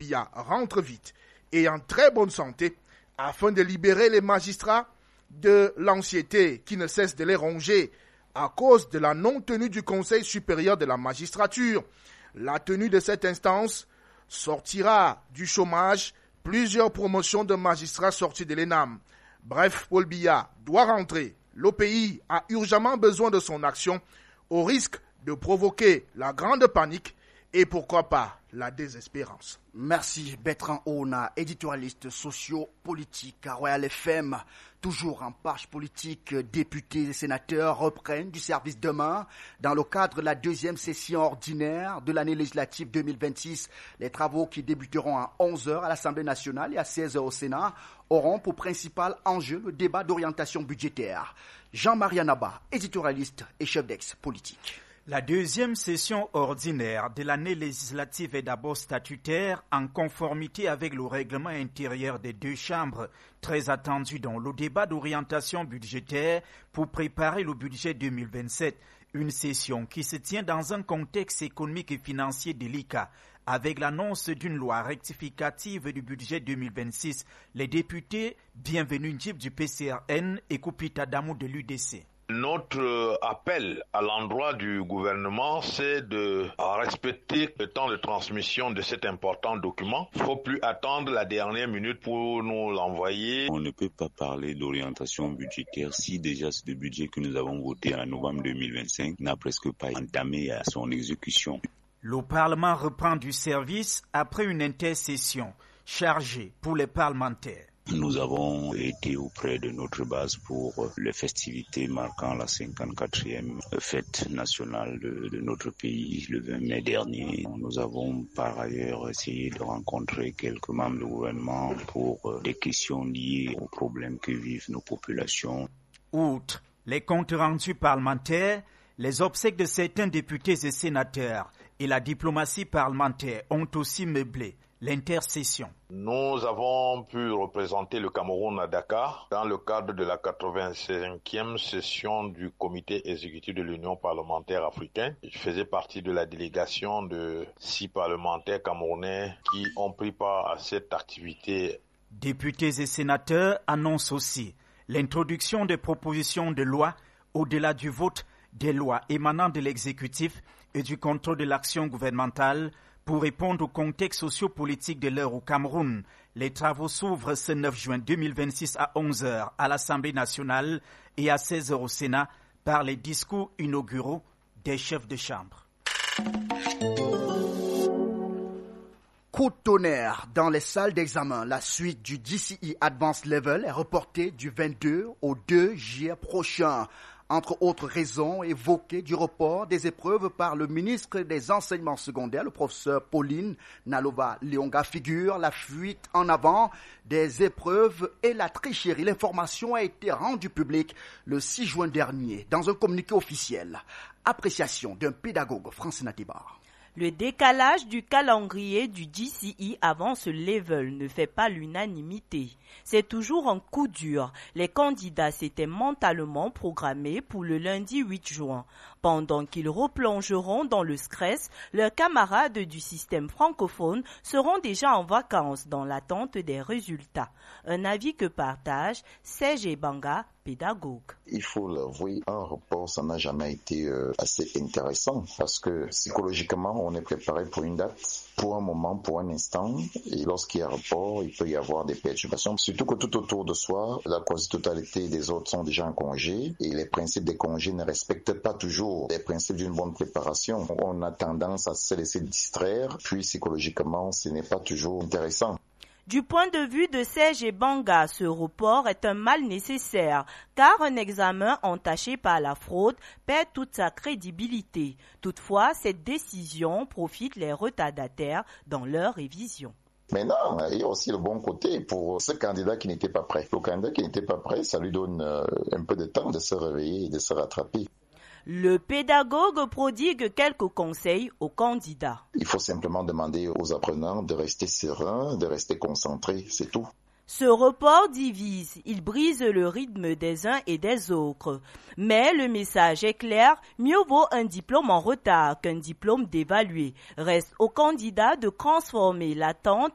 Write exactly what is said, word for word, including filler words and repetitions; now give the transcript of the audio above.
Biya rentre vite et en très bonne santé afin de libérer les magistrats de l'anxiété qui ne cesse de les ronger à cause de la non-tenue du Conseil supérieur de la magistrature. La tenue de cette instance sortira du chômage plusieurs promotions de magistrats sortis de l'E N A M. Bref, Paul Biya doit rentrer. Le pays a urgemment besoin de son action au risque de provoquer la grande panique et pourquoi pas la désespérance. Merci Bertrand Ona, éditorialiste socio-politique à Royal F M. Toujours en page politique, députés et sénateurs reprennent du service demain. Dans le cadre de la deuxième session ordinaire de l'année législative deux mille vingt-six, les travaux qui débuteront à onze heures à l'Assemblée nationale et à seize heures au Sénat auront pour principal enjeu le débat d'orientation budgétaire. Jean-Marie Anaba, éditorialiste et chef d'ex-politique. La deuxième session ordinaire de l'année législative est d'abord statutaire en conformité avec le règlement intérieur des deux chambres, très attendu dans le débat d'orientation budgétaire pour préparer le budget deux mille vingt-sept, une session qui se tient dans un contexte économique et financier délicat. Avec l'annonce d'une loi rectificative du budget deux mille vingt-six, les députés Bienvenue Njib du P C R N et Koupita Damou de l'U D C. Notre appel à l'endroit du gouvernement, c'est de respecter le temps de transmission de cet important document. Il ne faut plus attendre la dernière minute pour nous l'envoyer. On ne peut pas parler d'orientation budgétaire si déjà ce budget que nous avons voté en novembre deux mille vingt-cinq n'a presque pas entamé à son exécution. Le Parlement reprend du service après une intercession chargée pour les parlementaires. Nous avons été auprès de notre base pour les festivités marquant la cinquante-quatrième fête nationale de, de notre pays le vingt mai dernier. Nous avons par ailleurs essayé de rencontrer quelques membres du gouvernement pour des questions liées aux problèmes que vivent nos populations. Outre les comptes rendus parlementaires, les obsèques de certains députés et sénateurs et la diplomatie parlementaire ont aussi meublé l'intercession. Nous avons pu représenter le Cameroun à Dakar dans le cadre de la quatre-vingt-cinquième session du comité exécutif de l'Union parlementaire africaine. Je faisais partie de la délégation de six parlementaires camerounais qui ont pris part à cette activité. Députés et sénateurs annoncent aussi l'introduction des propositions de loi au-delà du vote des lois émanant de l'exécutif et du contrôle de l'action gouvernementale. Pour répondre au contexte socio-politique de l'heure au Cameroun, les travaux s'ouvrent ce neuf juin deux mille vingt-six à onze heures à l'Assemblée nationale et à seize heures au Sénat par les discours inauguraux des chefs de chambre. Coup de tonnerre dans les salles d'examen. La suite du D C E Advanced Level est reportée du vingt-deux au deux juillet prochain. Entre autres raisons évoquées du report des épreuves par le ministre des Enseignements secondaires, le professeur Pauline Nalova-Leonga, figure la fuite en avant des épreuves et la tricherie. L'information a été rendue publique le six juin dernier dans un communiqué officiel. Appréciation d'un pédagogue, Francine Atibar. Le décalage du calendrier du D C E avant ce level ne fait pas l'unanimité. C'est toujours un coup dur. Les candidats s'étaient mentalement programmés pour le lundi huit juin. Pendant qu'ils replongeront dans le stress, leurs camarades du système francophone seront déjà en vacances dans l'attente des résultats. Un avis que partage Serge Ebanga, pédagogue. Il faut l'avouer, un report, ça n'a jamais été euh, assez intéressant parce que psychologiquement, on est préparé pour une date, pour un moment, pour un instant. Et lorsqu'il y a report, il peut y avoir des perturbations. Surtout que tout autour de soi, la quasi-totalité des autres sont déjà en congé et les principes des congés ne respectent pas toujours les principes d'une bonne préparation. On a tendance à se laisser distraire, puis psychologiquement, ce n'est pas toujours intéressant. Du point de vue de Serge Ebanga, ce report est un mal nécessaire, car un examen entaché par la fraude perd toute sa crédibilité. Toutefois, cette décision profite les retardataires dans leur révision. Maintenant, il y a aussi le bon côté pour ce candidat qui n'était pas prêt. Le candidat qui n'était pas prêt, ça lui donne un peu de temps de se réveiller et de se rattraper. Le pédagogue prodigue quelques conseils aux candidats. Il faut simplement demander aux apprenants de rester sereins, de rester concentrés, c'est tout. Ce report divise, il brise le rythme des uns et des autres. Mais le message est clair, mieux vaut un diplôme en retard qu'un diplôme dévalué. Reste au candidat de transformer l'attente